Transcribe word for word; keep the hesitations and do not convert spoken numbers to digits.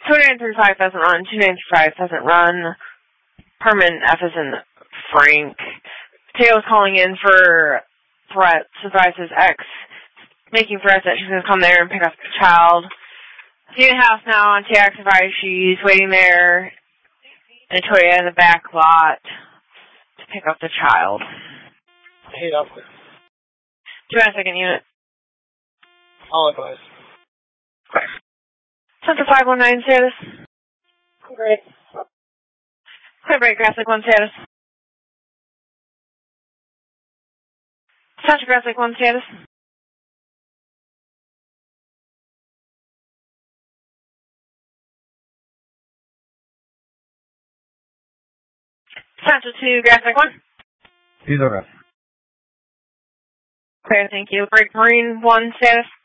two nine three five doesn't run. two nine three five doesn't run. Herman F is in Frank. Teo's calling in for threats. Advises X making threats that she's going to come there and pick up the child. Seeing house now on T X advice she's waiting there in Toya in the back lot to pick up the child. Hey, officer. Two and a second unit. All advice. Center five one nine status. Great. Clear break, Grass Lake one status. Center Grass Lake one status. Center two, Grass Lake one. He's over. Clear, thank you. Break Marine one status.